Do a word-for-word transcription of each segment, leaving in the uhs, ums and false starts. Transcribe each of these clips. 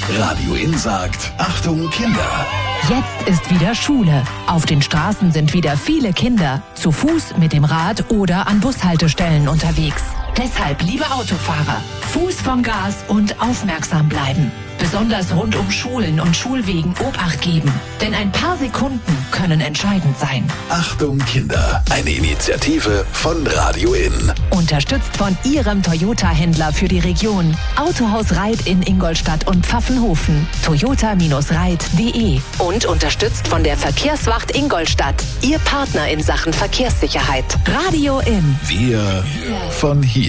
Radio In sagt, Achtung Kinder! Jetzt ist wieder Schule. Auf den Straßen sind wieder viele Kinder, zu Fuß, mit dem Rad oder an Bushaltestellen unterwegs. Deshalb, liebe Autofahrer, Fuß vom Gas und aufmerksam bleiben. Besonders rund um Schulen und Schulwegen Obacht geben. Denn ein paar Sekunden können entscheidend sein. Achtung Kinder, eine Initiative von Radio In. Unterstützt von Ihrem Toyota-Händler für die Region. Autohaus Reit in Ingolstadt und Pfaffenhofen. Toyota Reit punkt de. Und unterstützt von der Verkehrswacht Ingolstadt. Ihr Partner in Sachen Verkehrssicherheit. Radio In. Wir von hier.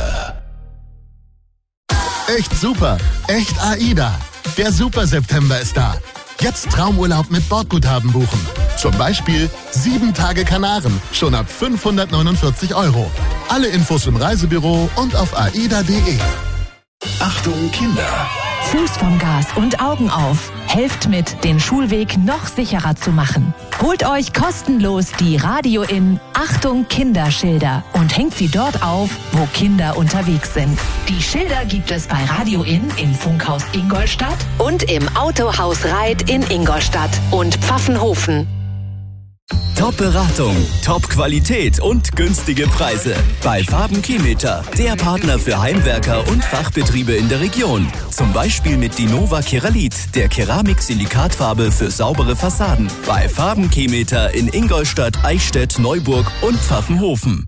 Echt super, echt AIDA. Der Super September ist da. Jetzt Traumurlaub mit Bordguthaben buchen. Zum Beispiel sieben Tage Kanaren, schon ab fünfhundertneunundvierzig Euro. Alle Infos im Reisebüro und auf aida punkt de. Achtung Kinder! Fuß vom Gas und Augen auf. Helft mit, den Schulweg noch sicherer zu machen. Holt euch kostenlos die Radio In Achtung Kinderschilder und hängt sie dort auf, wo Kinder unterwegs sind. Die Schilder gibt es bei Radio In im Funkhaus Ingolstadt und im Autohaus Reit in Ingolstadt und Pfaffenhofen. Top-Beratung, Top-Qualität und günstige Preise. Bei Farben-Chemieter, der Partner für Heimwerker und Fachbetriebe in der Region. Zum Beispiel mit Dinova Keralit, der Keramik-Silikatfarbe für saubere Fassaden. Bei Farben-Chemieter in Ingolstadt, Eichstätt, Neuburg und Pfaffenhofen.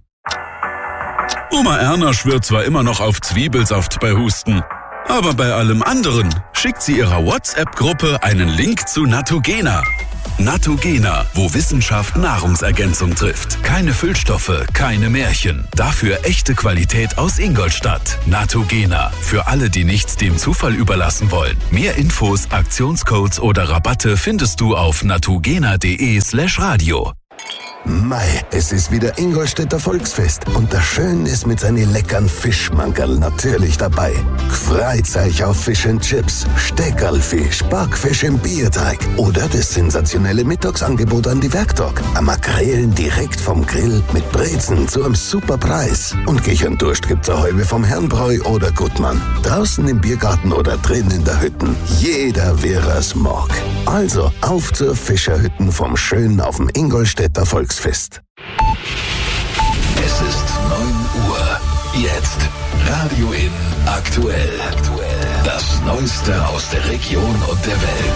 Oma Erna schwört zwar immer noch auf Zwiebelsaft bei Husten, aber bei allem anderen schickt sie ihrer WhatsApp-Gruppe einen Link zu Natogena. Natogena, wo Wissenschaft Nahrungsergänzung trifft. Keine Füllstoffe, keine Märchen. Dafür echte Qualität aus Ingolstadt. Natogena, für alle, die nichts dem Zufall überlassen wollen. Mehr Infos, Aktionscodes oder Rabatte findest du auf natogena.de slash radio. Mei, es ist wieder Ingolstädter Volksfest und das Schöne ist mit seinen leckeren Fischmankerl natürlich dabei. Freut euch auf Fish and Chips, Steckerlfisch, Backfisch im Bierteig oder das sensationelle Mittagsangebot an die Werktag. Am Makrelen direkt vom Grill mit Brezen zu einem super Preis. Und Kicherndurscht gibt's eine halbe vom Herrnbräu oder Gutmann. Draußen im Biergarten oder drin in der Hütten. Jeder, wer es mag. Also auf zur Fischerhütten vom Schönen auf dem Ingolstädter Volksfest. Fest. Es ist neun Uhr. Jetzt Radio In aktuell. Das Neueste aus der Region und der Welt.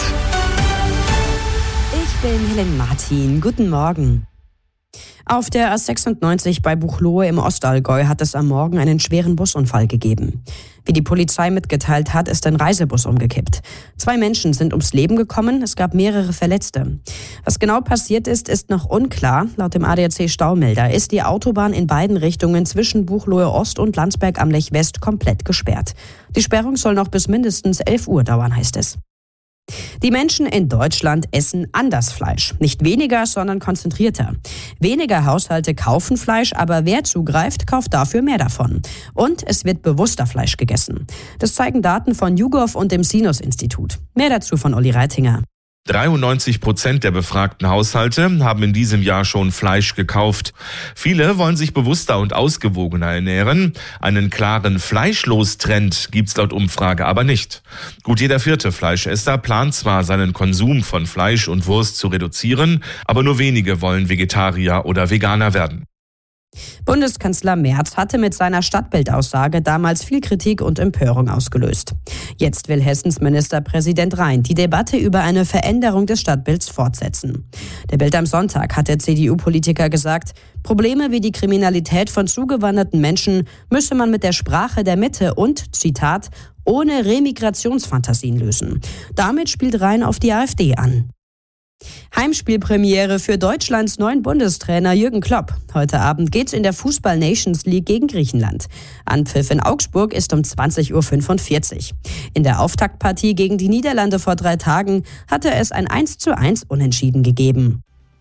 Ich bin Helen Martin. Guten Morgen. Auf der A sechsundneunzig bei Buchloe im Ostallgäu hat es am Morgen einen schweren Busunfall gegeben. Wie die Polizei mitgeteilt hat, ist ein Reisebus umgekippt. Zwei Menschen sind ums Leben gekommen, es gab mehrere Verletzte. Was genau passiert ist, ist noch unklar. Laut dem A D A C-Staumelder ist die Autobahn in beiden Richtungen zwischen Buchloe Ost und Landsberg am Lech West komplett gesperrt. Die Sperrung soll noch bis mindestens elf Uhr dauern, heißt es. Die Menschen in Deutschland essen anders Fleisch. Nicht weniger, sondern konzentrierter. Weniger Haushalte kaufen Fleisch, aber wer zugreift, kauft dafür mehr davon. Und es wird bewusster Fleisch gegessen. Das zeigen Daten von YouGov und dem Sinus-Institut. Mehr dazu von Uli Reitinger. dreiundneunzig Prozent der befragten Haushalte haben in diesem Jahr schon Fleisch gekauft. Viele wollen sich bewusster und ausgewogener ernähren. Einen klaren Fleischlos-Trend gibt's laut Umfrage aber nicht. Gut jeder vierte Fleischesser plant zwar, seinen Konsum von Fleisch und Wurst zu reduzieren, aber nur wenige wollen Vegetarier oder Veganer werden. Bundeskanzler Merz hatte mit seiner Stadtbildaussage damals viel Kritik und Empörung ausgelöst. Jetzt will Hessens Ministerpräsident Rhein die Debatte über eine Veränderung des Stadtbilds fortsetzen. Der Bild am Sonntag hat der C D U-Politiker gesagt, Probleme wie die Kriminalität von zugewanderten Menschen müsse man mit der Sprache der Mitte und, Zitat, ohne Remigrationsfantasien lösen. Damit spielt Rhein auf die AfD an. Heimspielpremiere für Deutschlands neuen Bundestrainer Jürgen Klopp. Heute Abend geht's in der Fußball-Nations League gegen Griechenland. Anpfiff in Augsburg ist um zwanzig Uhr fünfundvierzig. In der Auftaktpartie gegen die Niederlande vor drei Tagen hatte es ein eins zu eins Unentschieden gegeben.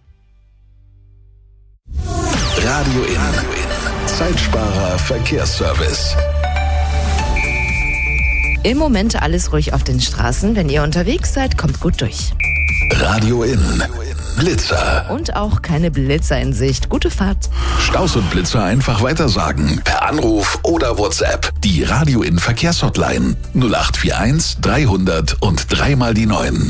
Radio In. Zeitsparer Verkehrsservice. Im Moment alles ruhig auf den Straßen. Wenn ihr unterwegs seid, kommt gut durch. Radio In. Blitzer. Und auch keine Blitzer in Sicht. Gute Fahrt. Staus und Blitzer einfach weitersagen. Per Anruf oder WhatsApp. Die Radio In Verkehrshotline null acht vier eins dreihundert und dreimal die neun.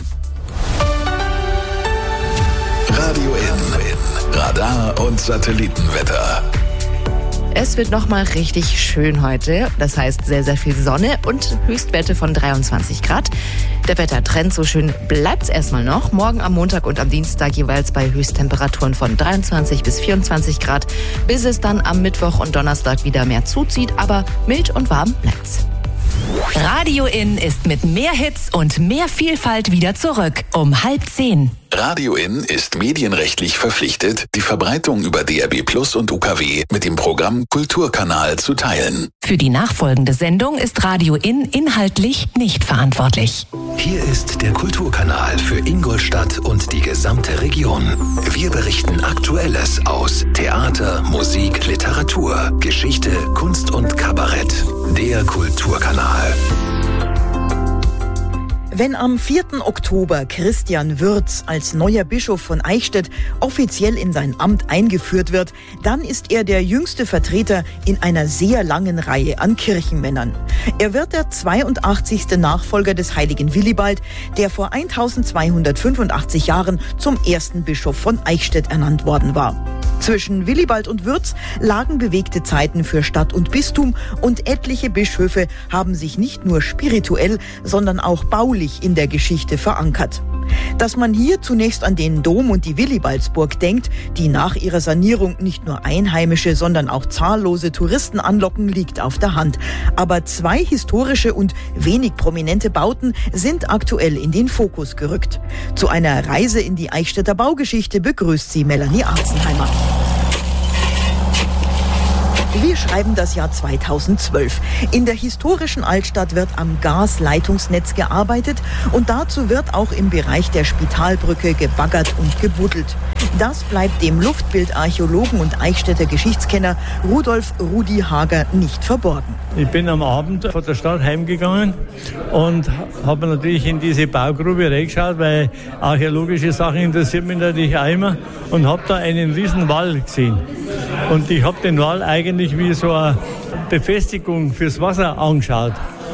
Radio In. Radar und Satellitenwetter. Es wird nochmal richtig schön heute. Das heißt sehr, sehr viel Sonne und Höchstwerte von dreiundzwanzig Grad. Der Wettertrend, so schön bleibt's erstmal noch. Morgen am Montag und am Dienstag jeweils bei Höchsttemperaturen von dreiundzwanzig bis vierundzwanzig Grad, bis es dann am Mittwoch und Donnerstag wieder mehr zuzieht. Aber mild und warm bleibt's. Radio In ist mit mehr Hits und mehr Vielfalt wieder zurück um halb zehn. Radio In ist medienrechtlich verpflichtet, die Verbreitung über D R B Plus und U K W mit dem Programm Kulturkanal zu teilen. Für die nachfolgende Sendung ist Radio In inhaltlich nicht verantwortlich. Hier ist der Kulturkanal für Ingolstadt und die gesamte Region. Wir berichten Aktuelles aus Theater, Musik, Literatur, Geschichte, Kunst und Kabarett. Der Kulturkanal. Wenn am vierten Oktober Christian Würz als neuer Bischof von Eichstätt offiziell in sein Amt eingeführt wird, dann ist er der jüngste Vertreter in einer sehr langen Reihe an Kirchenmännern. Er wird der zweiundachtzigste Nachfolger des heiligen Willibald, der vor eintausendzweihundertfünfundachtzig Jahren zum ersten Bischof von Eichstätt ernannt worden war. Zwischen Willibald und Würz lagen bewegte Zeiten für Stadt und Bistum und etliche Bischöfe haben sich nicht nur spirituell, sondern auch baulich in der Geschichte verankert. Dass man hier zunächst an den Dom und die Willibaldsburg denkt, die nach ihrer Sanierung nicht nur Einheimische, sondern auch zahllose Touristen anlocken, liegt auf der Hand. Aber zwei historische und wenig prominente Bauten sind aktuell in den Fokus gerückt. Zu einer Reise in die Eichstätter Baugeschichte begrüßt sie Melanie Arzenheimer. Wir schreiben das Jahr zweitausendzwölf. In der historischen Altstadt wird am Gasleitungsnetz gearbeitet und dazu wird auch im Bereich der Spitalbrücke gebaggert und gebuddelt. Das bleibt dem Luftbildarchäologen und Eichstätter Geschichtskenner Rudolf Rudi Hager nicht verborgen. Ich bin am Abend von der Stadt heimgegangen und habe natürlich in diese Baugrube reingeschaut, weil archäologische Sachen interessieren mich natürlich auch immer, und habe da einen riesen Wall gesehen. Und ich habe den Wall eigentlich wie so eine Befestigung fürs Wasser angeschaut.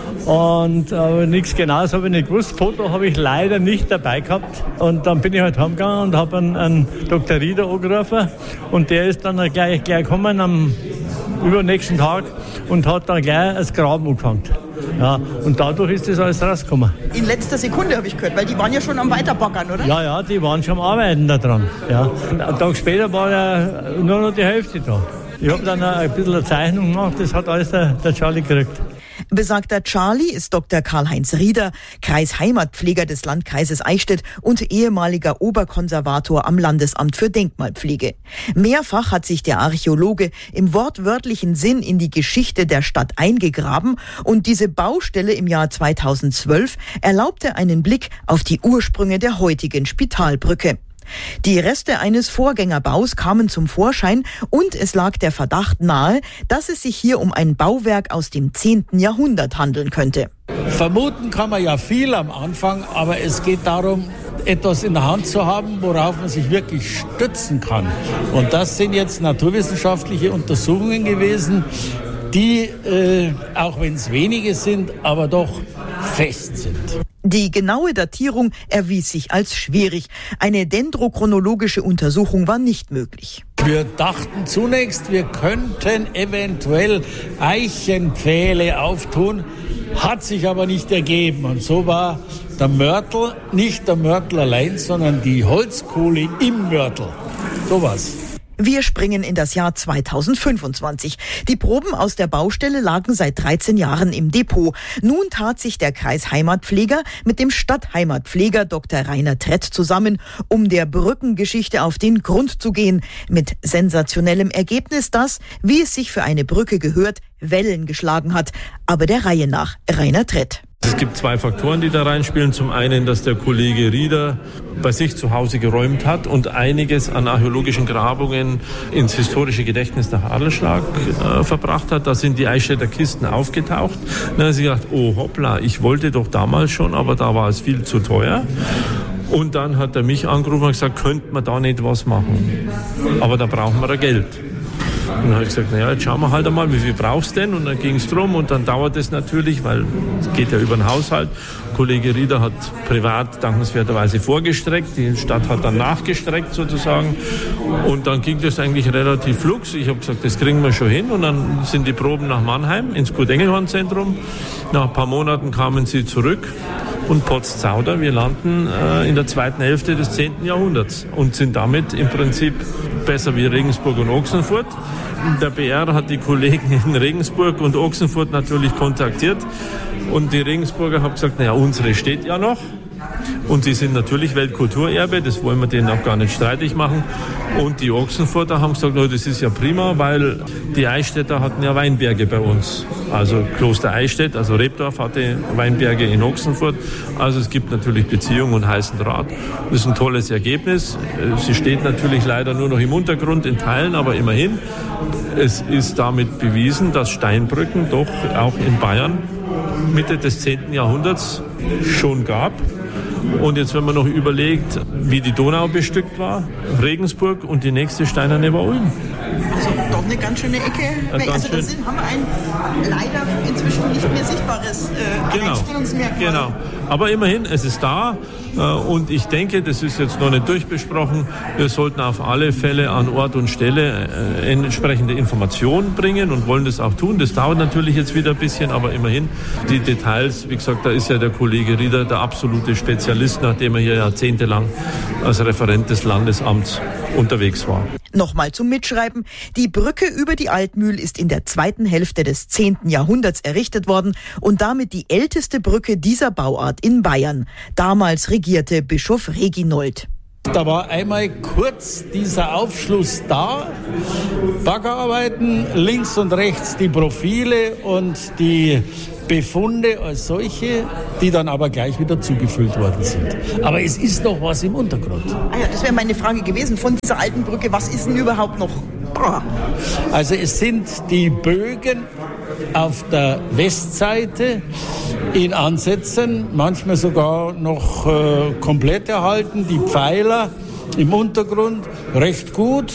Und aber nichts Genaues habe ich nicht gewusst. Foto habe ich leider nicht dabei gehabt. Und dann bin ich halt heimgegangen und habe einen, einen Doktor Rieder angerufen. Und der ist dann gleich, gleich gekommen am übernächsten Tag und hat dann gleich das Graben angefangen. Ja, und dadurch ist das alles rausgekommen. In letzter Sekunde habe ich gehört, weil die waren ja schon am Weiterbaggern, oder? Ja, ja, die waren schon am Arbeiten da dran. Ja. Und einen Tag später war ja nur noch die Hälfte da. Ich habe dann ein bisschen eine Zeichnung gemacht, das hat alles der, der Charlie gekriegt. Besagter Charlie ist Doktor Karl-Heinz Rieder, Kreisheimatpfleger des Landkreises Eichstätt und ehemaliger Oberkonservator am Landesamt für Denkmalpflege. Mehrfach hat sich der Archäologe im wortwörtlichen Sinn in die Geschichte der Stadt eingegraben und diese Baustelle im Jahr zweitausendzwölf erlaubte einen Blick auf die Ursprünge der heutigen Spitalbrücke. Die Reste eines Vorgängerbaus kamen zum Vorschein und es lag der Verdacht nahe, dass es sich hier um ein Bauwerk aus dem zehnten Jahrhundert handeln könnte. Vermuten kann man ja viel am Anfang, aber es geht darum, etwas in der Hand zu haben, worauf man sich wirklich stützen kann. Und das sind jetzt naturwissenschaftliche Untersuchungen gewesen, die, äh, auch wenn es wenige sind, aber doch fest sind. Die genaue Datierung erwies sich als schwierig. Eine dendrochronologische Untersuchung war nicht möglich. Wir dachten zunächst, wir könnten eventuell Eichenpfähle auftun, hat sich aber nicht ergeben. Und so war der Mörtel nicht der Mörtel allein, sondern die Holzkohle im Mörtel. Sowas. Wir springen in das Jahr zweitausendfünfundzwanzig. Die Proben aus der Baustelle lagen seit dreizehn Jahren im Depot. Nun tat sich der Kreisheimatpfleger mit dem Stadtheimatpfleger Doktor Rainer Trett zusammen, um der Brückengeschichte auf den Grund zu gehen. Mit sensationellem Ergebnis, das, wie es sich für eine Brücke gehört, Wellen geschlagen hat. Aber der Reihe nach, Rainer Trett. Es gibt zwei Faktoren, die da reinspielen. Zum einen, dass der Kollege Rieder bei sich zu Hause geräumt hat und einiges an archäologischen Grabungen ins historische Gedächtnis nach Adlerschlag äh, verbracht hat. Da sind die Eichstätter Kisten aufgetaucht. Dann hat sie gedacht, oh hoppla, ich wollte doch damals schon, aber da war es viel zu teuer. Und dann hat er mich angerufen und gesagt, könnte man da nicht was machen? Aber da brauchen wir Geld. Und dann habe ich gesagt, naja, jetzt schauen wir halt einmal, wie viel brauchst du denn? Und dann ging es drum und dann dauert es natürlich, weil es geht ja über den Haushalt. Kollege Rieder hat privat dankenswerterweise vorgestreckt, die Stadt hat dann nachgestreckt sozusagen. Und dann ging das eigentlich relativ flugs. Ich habe gesagt, das kriegen wir schon hin. Und dann sind die Proben nach Mannheim ins Kurt-Engelhorn-Zentrum. Nach ein paar Monaten kamen sie zurück. Und Potztauder, wir landen äh, in der zweiten Hälfte des zehnten Jahrhunderts und sind damit im Prinzip besser wie Regensburg und Ochsenfurt. Der B R hat die Kollegen in Regensburg und Ochsenfurt natürlich kontaktiert und die Regensburger haben gesagt, naja, unsere steht ja noch. Und sie sind natürlich Weltkulturerbe, das wollen wir denen auch gar nicht streitig machen. Und die Ochsenfurter haben gesagt, oh, das ist ja prima, weil die Eichstätter hatten ja Weinberge bei uns. Also Kloster Eichstätt, also Rebdorf hatte Weinberge in Ochsenfurt. Also es gibt natürlich Beziehungen und heißen Draht. Das ist ein tolles Ergebnis. Sie steht natürlich leider nur noch im Untergrund in Teilen, aber immerhin. Es ist damit bewiesen, dass Steinbrücken doch auch in Bayern Mitte des zehnten Jahrhunderts schon gab. Und jetzt, wenn man noch überlegt, wie die Donau bestückt war, Regensburg und die nächste steinerne war Ulm. Also doch eine ganz schöne Ecke. Ja, also da sind, haben wir ein leider inzwischen nicht mehr sichtbares äh, genau. Alleinstellungsmerkmal. Genau. Aber immerhin, es ist da. Äh, und ich denke, das ist jetzt noch nicht durchbesprochen. Wir sollten auf alle Fälle an Ort und Stelle äh, entsprechende Informationen bringen und wollen das auch tun. Das dauert natürlich jetzt wieder ein bisschen, aber immerhin die Details. Wie gesagt, da ist ja der Kollege Rieder der absolute Spezialist, nachdem er hier jahrzehntelang als Referent des Landesamts unterwegs war. Nochmal zum Mitschreiben. Die Brücke über die Altmühl ist in der zweiten Hälfte des zehnten Jahrhunderts errichtet worden und damit die älteste Brücke dieser Bauart in Bayern. Damals regierte Bischof Reginold. Da war einmal kurz dieser Aufschluss da, Baggerarbeiten, links und rechts die Profile und die Befunde als solche, die dann aber gleich wieder zugefüllt worden sind. Aber es ist noch was im Untergrund. Ah ja, das wäre meine Frage gewesen, von dieser alten Brücke, was ist denn überhaupt noch? Boah. Also es sind die Bögen auf der Westseite in Ansätzen, manchmal sogar noch äh, komplett erhalten, die Pfeiler im Untergrund recht gut,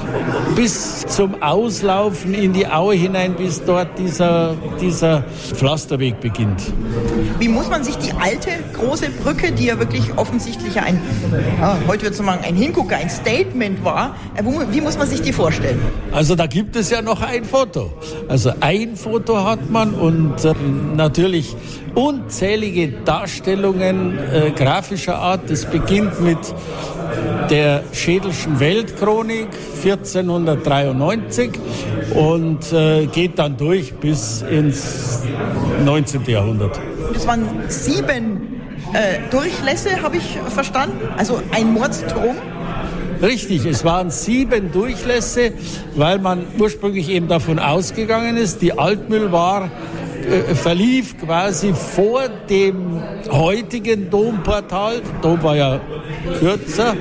bis zum Auslaufen in die Aue hinein, bis dort dieser, dieser Pflasterweg beginnt. Wie muss man sich die alte große Brücke, die ja wirklich offensichtlich ein, ja, heute würde man sagen, ein Hingucker, ein Statement war, wie muss man sich die vorstellen? Also da gibt es ja noch ein Foto. Also ein Foto hat man und äh, natürlich unzählige Darstellungen äh, grafischer Art. Das beginnt mit der Schädelschen Weltchronik vierzehnhundertdreiundneunzig und äh, geht dann durch bis ins neunzehnten Jahrhundert. Das waren sieben äh, Durchlässe, habe ich verstanden, also ein Mordstrom. Richtig, es waren sieben Durchlässe, weil man ursprünglich eben davon ausgegangen ist, die Altmühl war äh, verlief quasi vor dem heutigen Domportal. Dom war ja kürzer.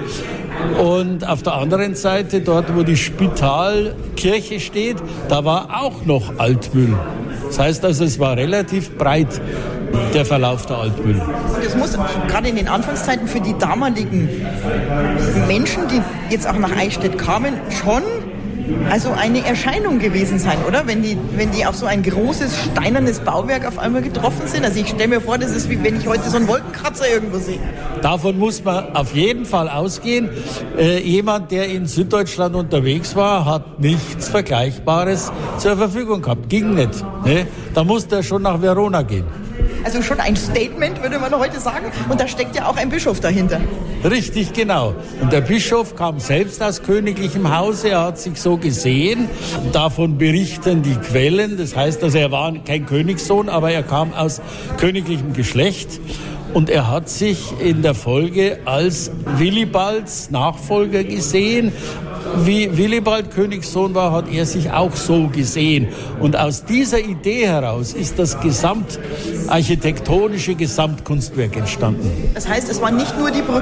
Und auf der anderen Seite, dort wo die Spitalkirche steht, da war auch noch Altmühl. Das heißt also, es war relativ breit, der Verlauf der Altmühl. Und es muss gerade in den Anfangszeiten für die damaligen Menschen, die jetzt auch nach Eichstätt kamen, schon also eine Erscheinung gewesen sein, oder? Wenn die, wenn die auf so ein großes steinernes Bauwerk auf einmal getroffen sind. Also ich stelle mir vor, das ist wie wenn ich heute so einen Wolkenkratzer irgendwo sehe. Davon muss man auf jeden Fall ausgehen. Äh, jemand, der in Süddeutschland unterwegs war, hat nichts Vergleichbares zur Verfügung gehabt. Ging nicht. Ne? Da musste er schon nach Verona gehen. Also schon ein Statement, würde man heute sagen. Und da steckt ja auch ein Bischof dahinter. Richtig, genau. Und der Bischof kam selbst aus königlichem Hause. Er hat sich so gesehen. Davon berichten die Quellen. Das heißt, also er war kein Königssohn, aber er kam aus königlichem Geschlecht. Und er hat sich in der Folge als Willibalds Nachfolger gesehen. Wie Willibald Königssohn war, hat er sich auch so gesehen. Und aus dieser Idee heraus ist das gesamtarchitektonische Gesamtkunstwerk entstanden. Das heißt, es war nicht nur die Brücke?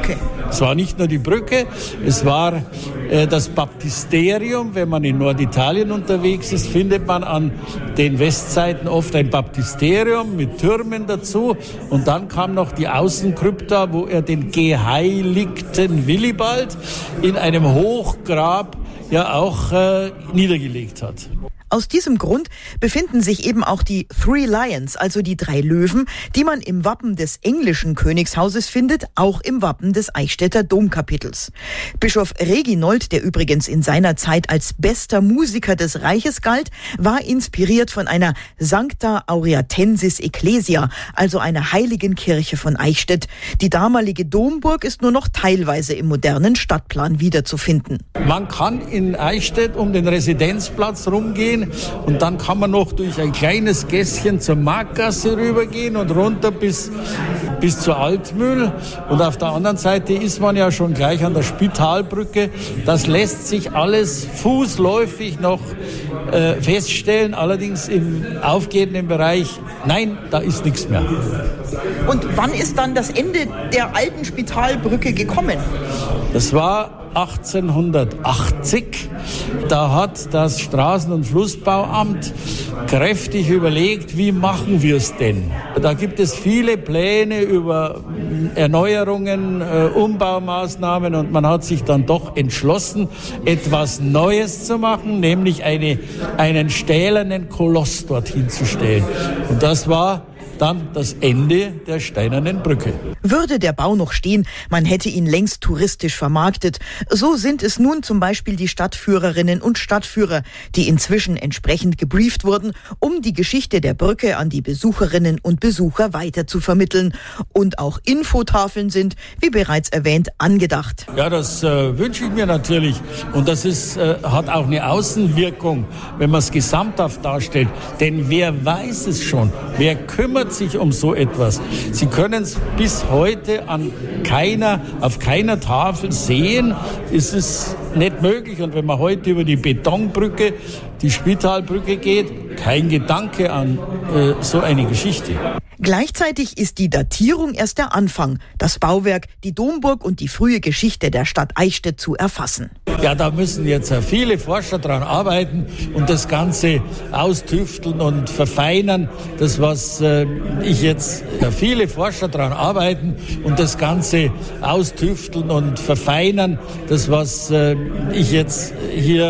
Es war nicht nur die Brücke, es war äh, das Baptisterium. Wenn man in Norditalien unterwegs ist, findet man an den Westseiten oft ein Baptisterium mit Türmen dazu. Und dann kam noch die Außenkrypta, wo er den geheiligten Willibald in einem Hochgrab ja auch äh, niedergelegt hat. Aus diesem Grund befinden sich eben auch die Three Lions, also die drei Löwen, die man im Wappen des englischen Königshauses findet, auch im Wappen des Eichstätter Domkapitels. Bischof Reginold, der übrigens in seiner Zeit als bester Musiker des Reiches galt, war inspiriert von einer Sancta Aureatensis Ecclesia, also einer heiligen Kirche von Eichstätt. Die damalige Domburg ist nur noch teilweise im modernen Stadtplan wiederzufinden. Man kann in Eichstätt um den Residenzplatz rumgehen und dann kann man noch durch ein kleines Gässchen zur Marktgasse rübergehen und runter bis, bis zur Altmühl. Und auf der anderen Seite ist man ja schon gleich an der Spitalbrücke. Das lässt sich alles fußläufig noch äh, feststellen, allerdings im aufgehenden Bereich, nein, da ist nichts mehr. Und wann ist dann das Ende der alten Spitalbrücke gekommen? Das war achtzehnhundertachtzig. Da hat das Straßen- und Flussbauamt kräftig überlegt, wie machen wir es denn? Da gibt es viele Pläne über Erneuerungen, äh, Umbaumaßnahmen und man hat sich dann doch entschlossen, etwas Neues zu machen, nämlich eine, einen stählernen Koloss dorthin zu stellen. Und das war dann das Ende der Steinernen Brücke. Würde der Bau noch stehen, man hätte ihn längst touristisch vermarktet. So sind es nun zum Beispiel die Stadtführerinnen und Stadtführer, die inzwischen entsprechend gebrieft wurden, um die Geschichte der Brücke an die Besucherinnen und Besucher weiter zu vermitteln. Und auch Infotafeln sind, wie bereits erwähnt, angedacht. Ja, das äh, wünsche ich mir natürlich. Und das ist, äh, hat auch eine Außenwirkung, wenn man es gesamthaft darstellt. Denn wer weiß es schon? Wer kümmert sich um so etwas? Sie können es bis heute an keiner, auf keiner Tafel sehen. Es ist nicht möglich. Und wenn man heute über die Betonbrücke, die Spitalbrücke geht, kein Gedanke an äh, so eine Geschichte. Gleichzeitig ist die Datierung erst der Anfang, das Bauwerk, die Domburg und die frühe Geschichte der Stadt Eichstätt zu erfassen. Ja, da müssen jetzt viele Forscher dran arbeiten und das Ganze austüfteln und verfeinern. Das, was äh, ich jetzt, ja, viele Forscher dran arbeiten und das Ganze austüfteln und verfeinern. Das, was äh, ich jetzt hier